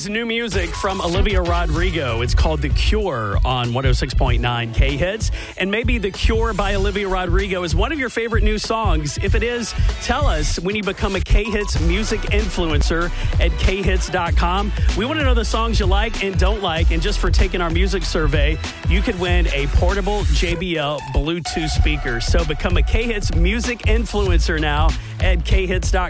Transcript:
is new music from Olivia Rodrigo. It's called The Cure on 106.9 K-Hits. And maybe The Cure by Olivia Rodrigo is one of your favorite new songs. If it is, tell us when you become a K-Hits music influencer at khits.com. We want to know the songs you like and don't like. And just for taking our music survey, you could win a portable JBL Bluetooth speaker. So become a K-Hits music influencer now at khits.com.